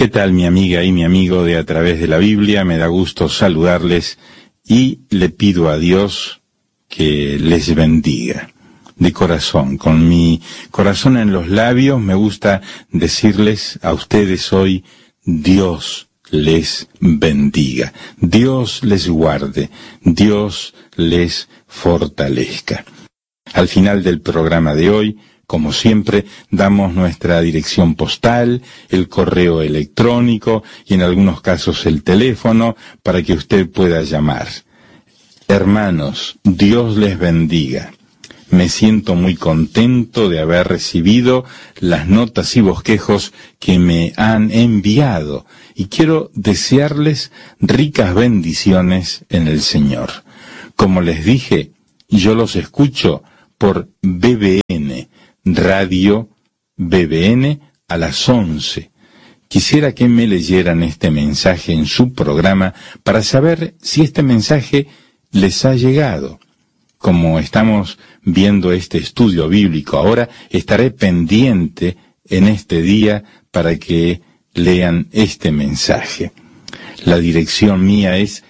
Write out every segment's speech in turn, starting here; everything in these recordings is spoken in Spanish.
¿Qué tal, mi amiga y mi amigo de A Través de la Biblia? Me da gusto saludarles y le pido a Dios que les bendiga. De corazón, con mi corazón en los labios, me gusta decirles a ustedes hoy, Dios les bendiga, Dios les guarde, Dios les fortalezca. Al final del programa de hoy, como siempre, damos nuestra dirección postal, el correo electrónico y en algunos casos el teléfono para que usted pueda llamar. Hermanos, Dios les bendiga. Me siento muy contento de haber recibido las notas y bosquejos que me han enviado y quiero desearles ricas bendiciones en el Señor. Como les dije, yo los escucho por BBN, Radio BBN a las 11. Quisiera que me leyeran este mensaje en su programa para saber si este mensaje les ha llegado. Como estamos viendo este estudio bíblico ahora, estaré pendiente en este día para que lean este mensaje. La dirección mía es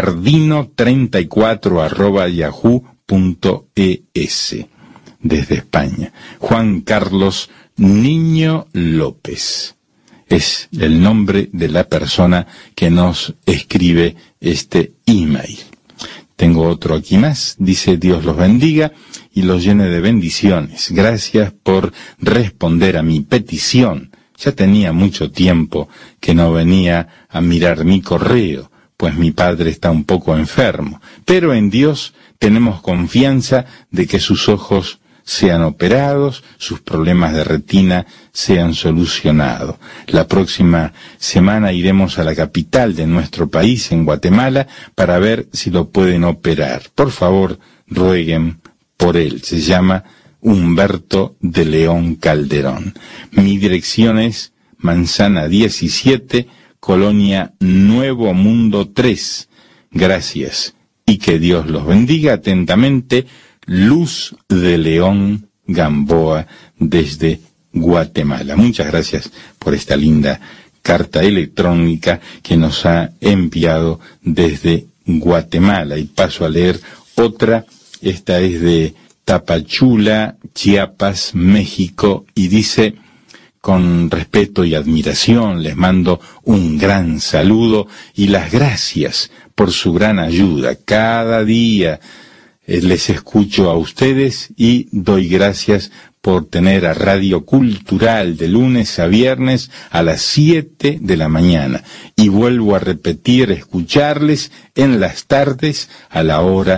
sardino34@yahoo.es desde España. Juan Carlos Niño López es el nombre de la persona que nos escribe este email. Tengo otro aquí más, dice Dios los bendiga y los llene de bendiciones. Gracias por responder a mi petición. Ya tenía mucho tiempo que no venía a mirar mi correo, pues mi padre está un poco enfermo. Pero en Dios tenemos confianza de que sus ojos sean operados, sus problemas de retina sean solucionados. La próxima semana iremos a la capital de nuestro país, en Guatemala, para ver si lo pueden operar. Por favor, rueguen por él. Se llama Humberto de León Calderón. Mi dirección es Manzana 17, Colonia Nuevo Mundo 3. Gracias y que Dios los bendiga. Atentamente, Luz de León Gamboa desde Guatemala. Muchas gracias por esta linda carta electrónica que nos ha enviado desde Guatemala. Y paso a leer otra. Esta es de Tapachula, Chiapas, México, y dice: con respeto y admiración les mando un gran saludo y las gracias por su gran ayuda. Cada día les escucho a ustedes y doy gracias por tener a Radio Cultural de lunes a viernes a las 7 de la mañana. Y vuelvo a repetir, escucharles en las tardes a la hora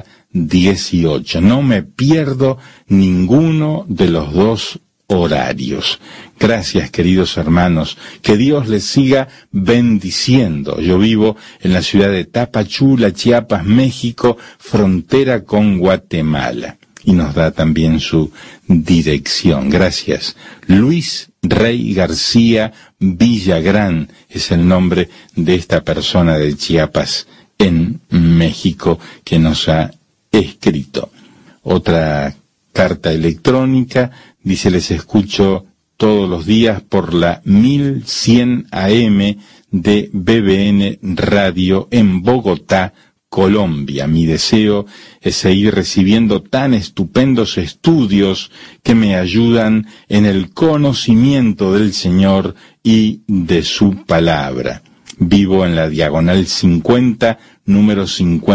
18. No me pierdo ninguno de los dos horarios. Gracias, queridos hermanos, que Dios les siga bendiciendo. Yo vivo en la ciudad de Tapachula, Chiapas, México, frontera con Guatemala, y nos da también su dirección. Gracias. Luis Rey García Villagrán es el nombre de esta persona de Chiapas en México que nos ha escrito. Otra carta electrónica dice: les escucho todos los días por la 1100 AM de BBN Radio en Bogotá, Colombia. Mi deseo es seguir recibiendo tan estupendos estudios que me ayudan en el conocimiento del Señor y de su palabra. Vivo en la Diagonal 50, número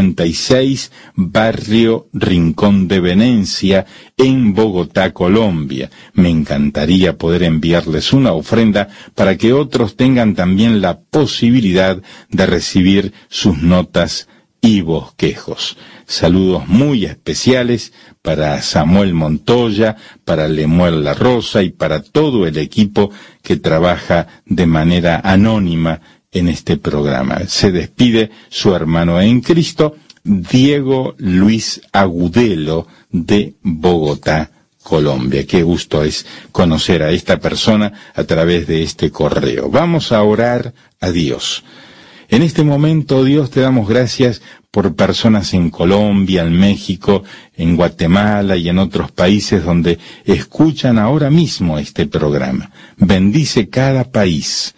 56, barrio Rincón de Venecia, en Bogotá, Colombia. Me encantaría poder enviarles una ofrenda para que otros tengan también la posibilidad de recibir sus notas y bosquejos. Saludos muy especiales para Samuel Montoya, para Lemuel La Rosa y para todo el equipo que trabaja de manera anónima en este programa. Se despide su hermano en Cristo, Diego Luis Agudelo, de Bogotá, Colombia. Qué gusto es conocer a esta persona a través de este correo. Vamos a orar a Dios. En este momento, Dios, te damos gracias por personas en Colombia, en México, en Guatemala y en otros países donde escuchan ahora mismo este programa. Bendice cada país,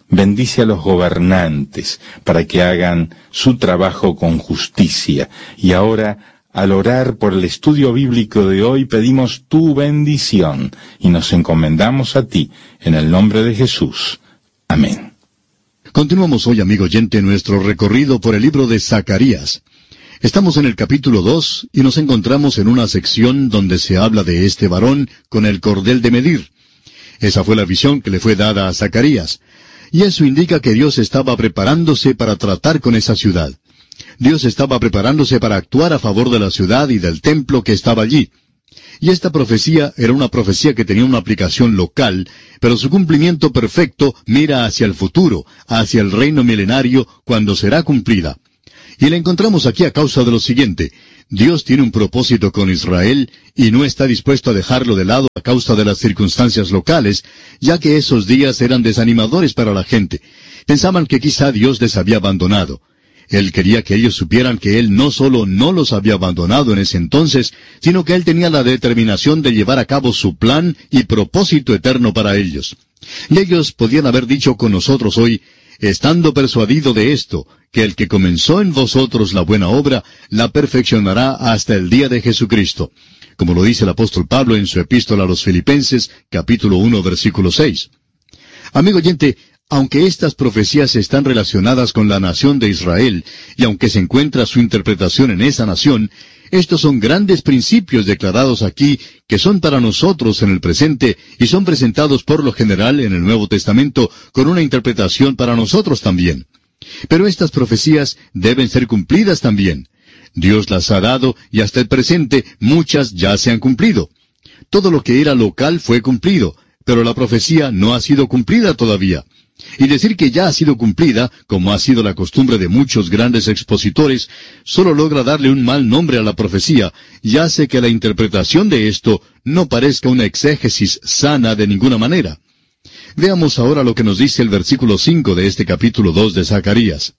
bendice a los gobernantes para que hagan su trabajo con justicia. Y ahora, al orar por el estudio bíblico de hoy, pedimos tu bendición y nos encomendamos a ti, en el nombre de Jesús. Amén. Continuamos hoy, amigo oyente, nuestro recorrido por el libro de Zacarías. Estamos en el capítulo 2 y nos encontramos en una sección donde se habla de este varón con el cordel de medir. Esa fue la visión que le fue dada a Zacarías. Y eso indica que Dios estaba preparándose para tratar con esa ciudad. Dios estaba preparándose para actuar a favor de la ciudad y del templo que estaba allí. Y esta profecía era una profecía que tenía una aplicación local, pero su cumplimiento perfecto mira hacia el futuro, hacia el reino milenario, cuando será cumplida. Y la encontramos aquí a causa de lo siguiente: Dios tiene un propósito con Israel y no está dispuesto a dejarlo de lado a causa de las circunstancias locales, ya que esos días eran desanimadores para la gente. Pensaban que quizá Dios les había abandonado. Él quería que ellos supieran que Él no solo no los había abandonado en ese entonces, sino que Él tenía la determinación de llevar a cabo su plan y propósito eterno para ellos. Y ellos podían haber dicho con nosotros hoy: estando persuadido de esto, que el que comenzó en vosotros la buena obra, la perfeccionará hasta el día de Jesucristo, como lo dice el apóstol Pablo en su epístola a los Filipenses, capítulo 1, versículo 6. Amigo oyente, aunque estas profecías están relacionadas con la nación de Israel, y aunque se encuentra su interpretación en esa nación, estos son grandes principios declarados aquí, que son para nosotros en el presente, y son presentados por lo general en el Nuevo Testamento con una interpretación para nosotros también. Pero estas profecías deben ser cumplidas también. Dios las ha dado, y hasta el presente muchas ya se han cumplido. Todo lo que era local fue cumplido, pero la profecía no ha sido cumplida todavía. Y decir que ya ha sido cumplida, como ha sido la costumbre de muchos grandes expositores, solo logra darle un mal nombre a la profecía y hace que la interpretación de esto no parezca una exégesis sana de ninguna manera. Veamos ahora lo que nos dice el versículo 5 de este capítulo 2 de Zacarías.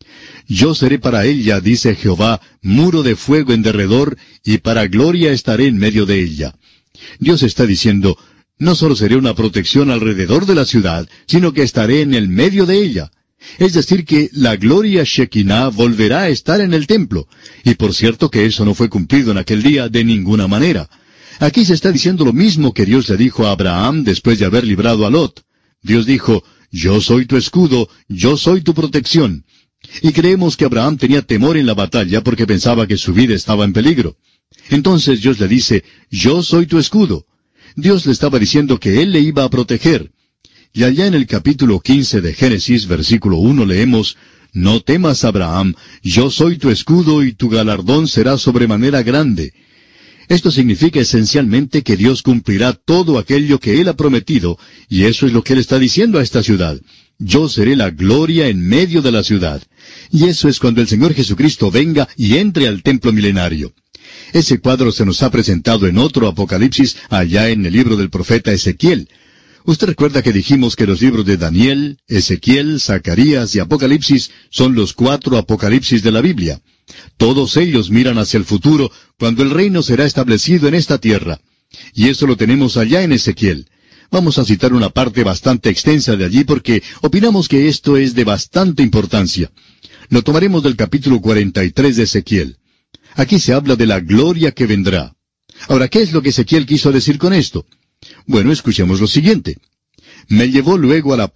Yo seré para ella, dice Jehová, muro de fuego en derredor, y para gloria estaré en medio de ella. Dios está diciendo: no solo seré una protección alrededor de la ciudad, sino que estaré en el medio de ella. Es decir, que la gloria Shekinah volverá a estar en el templo. Y por cierto que eso no fue cumplido en aquel día de ninguna manera. Aquí se está diciendo lo mismo que Dios le dijo a Abraham después de haber librado a Lot. Dios dijo: yo soy tu escudo, yo soy tu protección. Y creemos que Abraham tenía temor en la batalla porque pensaba que su vida estaba en peligro. Entonces Dios le dice: yo soy tu escudo. Dios le estaba diciendo que Él le iba a proteger. Y allá en el capítulo 15 de Génesis, versículo 1, leemos: no temas, Abraham, yo soy tu escudo y tu galardón será sobremanera grande. Esto significa esencialmente que Dios cumplirá todo aquello que Él ha prometido, y eso es lo que Él está diciendo a esta ciudad. Yo seré la gloria en medio de la ciudad. Y eso es cuando el Señor Jesucristo venga y entre al templo milenario. Ese cuadro se nos ha presentado en otro Apocalipsis, allá en el libro del profeta Ezequiel. Usted recuerda que dijimos que los libros de Daniel, Ezequiel, Zacarías y Apocalipsis son los 4 Apocalipsis de la Biblia. Todos ellos miran hacia el futuro, cuando el reino será establecido en esta tierra. Y eso lo tenemos allá en Ezequiel. Vamos a citar una parte bastante extensa de allí porque opinamos que esto es de bastante importancia. Lo tomaremos del capítulo 43 de Ezequiel. Aquí se habla de la gloria que vendrá. Ahora, ¿qué es lo que Ezequiel quiso decir con esto? Bueno, escuchemos lo siguiente. Me llevó luego a la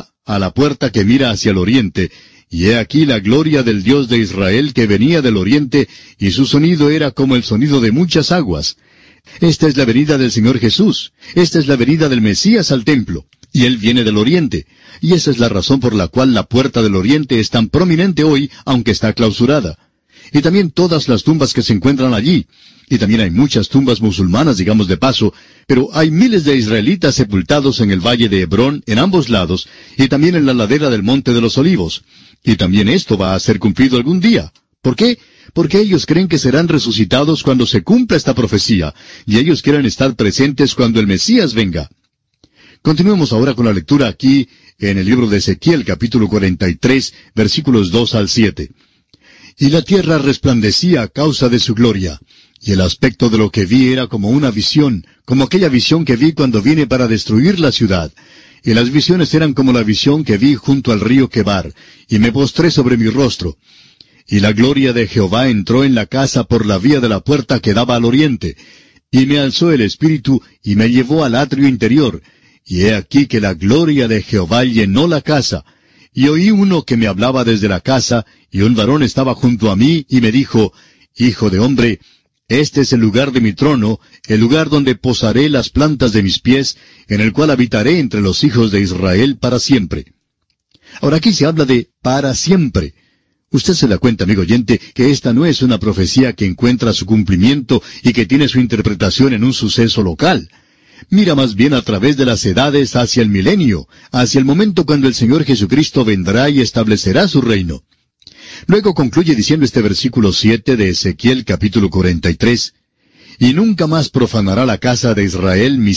puerta que mira hacia el oriente, y he aquí la gloria del Dios de Israel que venía del oriente, y su sonido era como el sonido de muchas aguas. Esta es la venida del Señor Jesús. Esta es la venida del Mesías al templo. Y Él viene del oriente. Y esa es la razón por la cual la puerta del oriente es tan prominente hoy, aunque está clausurada. Y también todas las tumbas que se encuentran allí. Y también hay muchas tumbas musulmanas, digamos de paso, pero hay miles de israelitas sepultados en el valle de Hebrón, en ambos lados, y también en la ladera del Monte de los Olivos. Y también esto va a ser cumplido algún día. ¿Por qué? Porque ellos creen que serán resucitados cuando se cumpla esta profecía, y ellos quieren estar presentes cuando el Mesías venga. Continuemos ahora con la lectura aquí, en el libro de Ezequiel, capítulo 43, versículos 2 al 7. Y la tierra resplandecía a causa de su gloria, y el aspecto de lo que vi era como una visión, como aquella visión que vi cuando vine para destruir la ciudad. y las visiones eran como la visión que vi junto al río Quebar, y me postré sobre mi rostro. Y la gloria de Jehová entró en la casa por la vía de la puerta que daba al oriente, y me alzó el Espíritu, y me llevó al atrio interior, y he aquí que la gloria de Jehová llenó la casa, y oí uno que me hablaba desde la casa, y un varón estaba junto a mí, y me dijo, Hijo de hombre, este es el lugar de mi trono, el lugar donde posaré las plantas de mis pies, en el cual habitaré entre los hijos de Israel para siempre. Ahora aquí se habla de para siempre. Usted se da cuenta, amigo oyente, que esta no es una profecía que encuentra su cumplimiento y que tiene su interpretación en un suceso local. Mira más bien a través de las edades hacia el milenio, hacia el momento cuando el Señor Jesucristo vendrá y establecerá su reino. Luego concluye diciendo este versículo 7 de Ezequiel capítulo 43, «Y nunca más profanará la casa de Israel mi